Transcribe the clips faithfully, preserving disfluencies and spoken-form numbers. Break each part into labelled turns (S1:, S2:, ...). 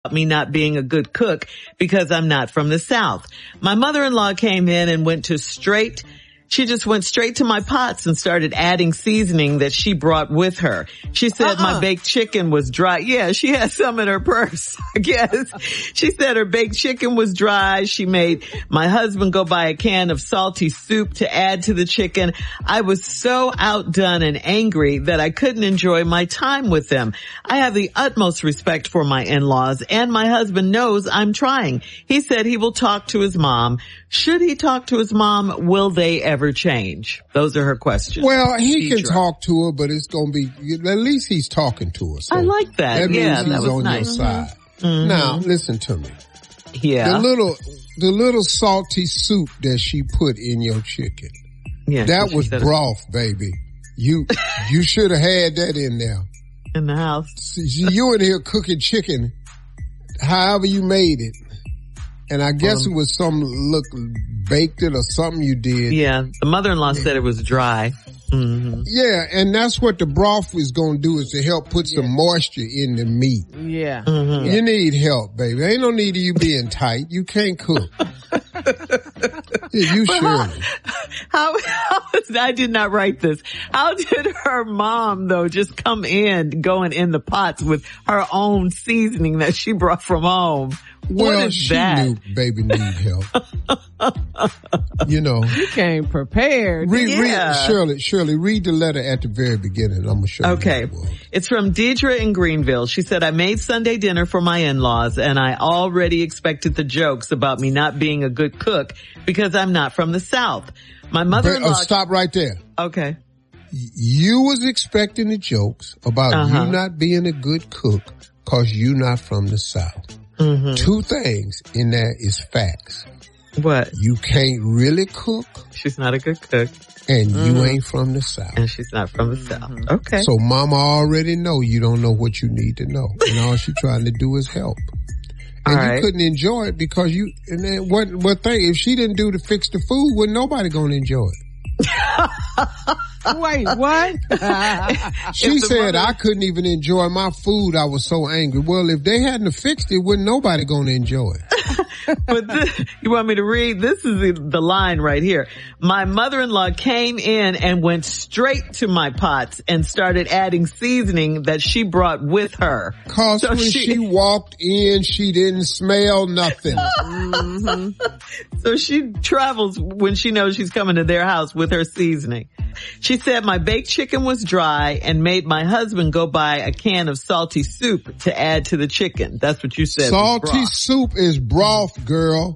S1: me not being a good cook because I'm not from the South. My mother-in-law came in and went to straight She just went straight to my pots and started adding seasoning that she brought with her. She said uh-uh. my baked chicken was dry. Yeah, she had some in her purse, I guess. She said her baked chicken was dry. She made my husband go buy a can of salty soup to add to the chicken. I was so outdone and angry that I couldn't enjoy my time with them. I have the utmost respect for my in-laws, and my husband knows I'm trying. He said he will talk to his mom. Should he talk to his mom? Will they ever change? Those are her questions.
S2: Well, he can talk to her, but it's going to be, at least he's talking to her. So
S1: I like that.
S2: That means
S1: yeah,
S2: he's
S1: that was
S2: on
S1: nice.
S2: your side.
S1: Mm-hmm.
S2: Now, listen to me.
S1: Yeah.
S2: The little, the little salty soup that she put in your chicken.
S1: Yeah.
S2: That was broth, baby. You, you should have had that in there.
S1: In the house.
S2: You in here cooking chicken, however you made it. And I guess um, it was some, look, baked it or something you did.
S1: Yeah, the mother-in-law said it was dry. Mm-hmm.
S2: Yeah, and that's what the broth is going to do, is to help put some yeah. moisture in the meat.
S3: Yeah.
S2: Mm-hmm. You need help, baby. Ain't no need of you being tight. You can't cook. Yeah, you surely.
S1: How, how, I did not write this. How did her mom, though, just come in, going in the pots with her own seasoning that she brought from home?
S2: Well,
S1: what is
S2: she
S1: that?
S2: knew baby need help. You know.
S3: You came prepared.
S2: Read,
S1: yeah.
S2: read, Shirley, Shirley, read the letter at the very beginning. I'm going to show
S1: okay.
S2: you what it was.
S1: It's from Deidre in Greenville. She said, I made Sunday dinner for my in-laws, and I already expected the jokes about me not being a good cook because I'm not from the South. My mother-in-law...
S2: But, uh, stop right there.
S1: Okay.
S2: You was expecting the jokes about
S1: uh-huh.
S2: you not being a good cook because you not from the South.
S1: Mm-hmm.
S2: Two things in there is facts.
S1: What?
S2: You can't really cook.
S1: She's not a good cook.
S2: And
S1: mm-hmm.
S2: you ain't from the South.
S1: And she's not from the South. Okay.
S2: So mama already know you don't know what you need to know. And all she trying to do is help. And
S1: all
S2: you
S1: right.
S2: couldn't enjoy it because you, and then what, what thing, if she didn't do to fix the food, wasn't nobody gonna enjoy it.
S3: Wait, what?
S2: She said mother... I couldn't even enjoy my food. I was so angry. Well, if they hadn't fixed it, wasn't nobody going to enjoy it.
S1: But this, you want me to read? This is the, the line right here. My mother-in-law came in and went straight to my pots and started adding seasoning that she brought with her.
S2: Cause so when she... she walked in, she didn't smell nothing.
S1: Mm-hmm. So she travels when she knows she's coming to their house with her seasoning. She said my baked chicken was dry and made my husband go buy a can of salty soup to add to the chicken. That's what you said.
S2: Salty soup is broth, girl.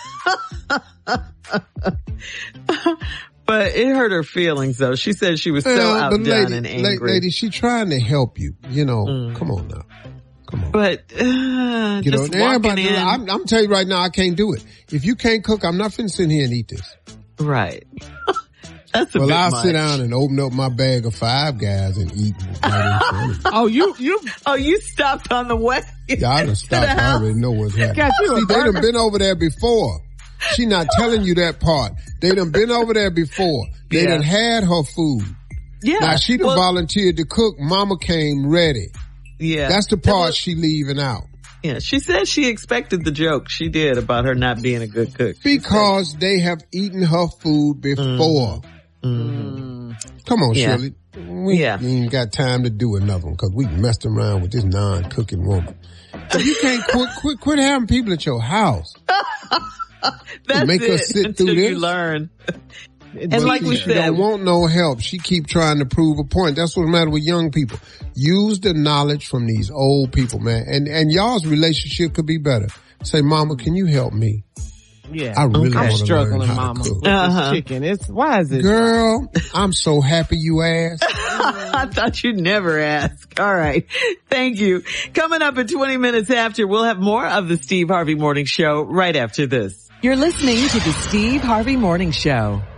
S1: But it hurt her feelings, though. She said she was so
S2: well,
S1: outdone
S2: lady,
S1: and angry.
S2: Lady, she trying to help you. You know, mm. come on now. Come on.
S1: But, uh,
S2: you
S1: just
S2: know, everybody,
S1: in.
S2: I'm, I'm telling you right now, I can't do it. If you can't cook, I'm not finna sit here and eat this.
S1: Right. That's a
S2: well,
S1: bit
S2: I'll
S1: much.
S2: sit down and open up my bag of Five Guys and eat. Right
S3: oh, you, you,
S1: oh, you stopped on the way.
S2: Yeah, I done stopped. I already know what's happening. See, they done been over there before. She not telling you that part. They done been over there before. They yeah. done had her food.
S1: Yeah.
S2: Now she done
S1: well,
S2: volunteered to cook. Mama came ready.
S1: Yeah.
S2: That's the part
S1: was,
S2: she leaving out.
S1: Yeah. She said she expected the joke. She did about her not being a good cook.
S2: Because they have eaten her food before.
S1: Mm-hmm.
S2: Come on,
S1: yeah.
S2: Shirley. We
S1: yeah.
S2: ain't got time to do another one because we messed around with this non-cooking woman. So you can't quit, quit, quit having people at your house.
S1: That's
S2: make
S1: it,
S2: her sit
S1: until
S2: through this.
S1: You learn. And
S2: but
S1: like we
S2: she
S1: said,
S2: don't want no help. She keep trying to prove a point. That's what's the matter with young people. Use the knowledge from these old people, man. And and y'all's relationship could be better. Say, Mama, can you help me?
S3: Yeah,
S2: I really
S3: I'm
S2: want to
S3: struggling,
S2: learn how
S3: Mama.
S2: to cook.
S3: With
S1: uh-huh.
S3: this chicken. It's why is it?
S2: Girl, I'm so happy you asked.
S1: I thought you'd never ask. All right. Thank you. Coming up in twenty minutes after, we'll have more of the Steve Harvey Morning Show right after this.
S4: You're listening to the Steve Harvey Morning Show.